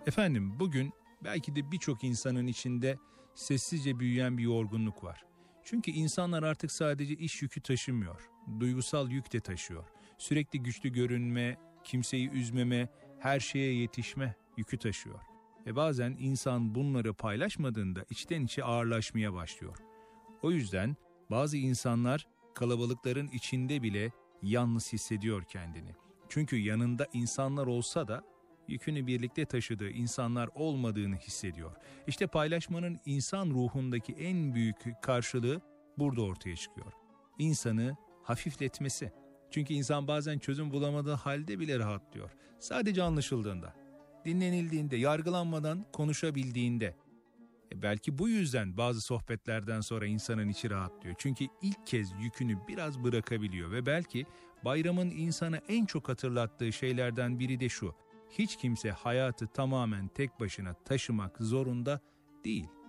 Efendim, bugün belki de birçok insanın içinde sessizce büyüyen bir yorgunluk var. Çünkü insanlar artık sadece iş yükü taşımıyor, duygusal yük de taşıyor. Sürekli güçlü görünme, kimseyi üzmeme, her şeye yetişme yükü taşıyor. Ve bazen insan bunları paylaşmadığında içten içe ağırlaşmaya başlıyor. O yüzden bazı insanlar kalabalıkların içinde bile yalnız hissediyor kendini. Çünkü yanında insanlar olsa da yükünü birlikte taşıdığı insanlar olmadığını hissediyor. İşte paylaşmanın insan ruhundaki en büyük karşılığı burada ortaya çıkıyor. İnsanı hafifletmesi. Çünkü insan bazen çözüm bulamadığı halde bile rahatlıyor. Sadece anlaşıldığında, dinlenildiğinde, yargılanmadan konuşabildiğinde. Belki bu yüzden bazı sohbetlerden sonra insanın içi rahatlıyor. Çünkü ilk kez yükünü biraz bırakabiliyor ve belki bayramın insana en çok hatırlattığı şeylerden biri de şu: hiç kimse hayatı tamamen tek başına taşımak zorunda değil.